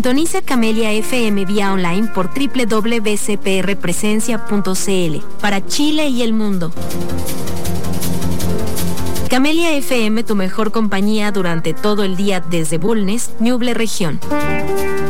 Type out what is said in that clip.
Sintoniza Camelia FM vía online por www.cprpresencia.cl para Chile y el mundo. Camelia FM, tu mejor compañía durante todo el día desde Bulnes, Ñuble Región.